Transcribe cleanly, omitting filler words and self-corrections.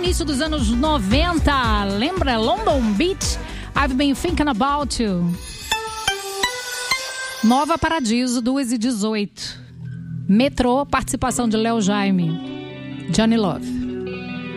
início dos anos 90. Lembra London Beach? I've been thinking about you. Nova Paradiso, 2h18. Metrô, participação de Léo Jaime. Johnny Love.